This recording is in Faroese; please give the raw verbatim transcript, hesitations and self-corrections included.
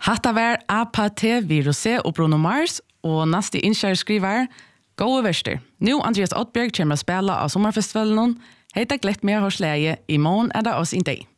Hatta var A P T, Virose og Bruno Mars, og neste innkjære skriver Gode verster. Nå Andreas Oddbjerg kommer å spille av sommerfestivalen. Heita glett med å ha slæge. I morgen er det oss in dag.